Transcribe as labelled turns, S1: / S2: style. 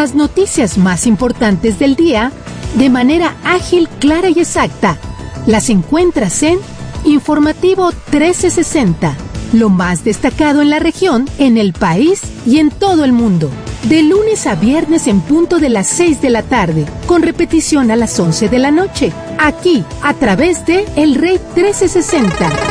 S1: Las noticias más importantes del día de manera ágil, clara y exacta. Las encuentras en Informativo 1360. Lo más destacado en la región, en el país y en todo el mundo. De lunes a viernes en punto de las 6 de la tarde, con repetición a las 11 de la noche. Aquí, a través de El Rey 1360.